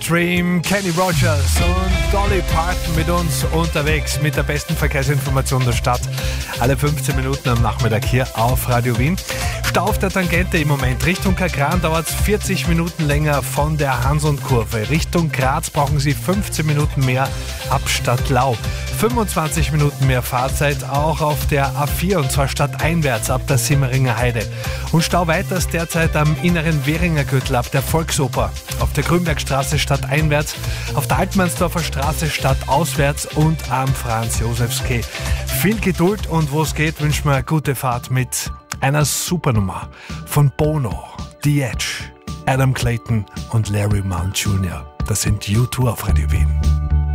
Stream, Kenny Rogers und Dolly Parton mit uns unterwegs mit der besten Verkehrsinformation der Stadt. Alle 15 Minuten am Nachmittag hier auf Radio Wien. Stau auf der Tangente im Moment. Richtung Kagran dauert es 40 Minuten länger von der Hansund-Kurve. Richtung Graz brauchen Sie 15 Minuten mehr ab Stadtlau. 25 Minuten mehr Fahrzeit auch auf der A4 und zwar stadteinwärts ab der Simmeringer Heide. Und Stau weiters derzeit am inneren Währinger Gürtel ab der Volksoper. Auf der Grünbergstraße stadteinwärts, auf der Altmannsdorfer Straße stadtauswärts und am Franz-Josefs-Quai. Viel Geduld und wo es geht, wünschen wir eine gute Fahrt mit einer Supernummer von Bono, The Edge, Adam Clayton und Larry Mullen Jr. Das sind U2 auf Radio Wien.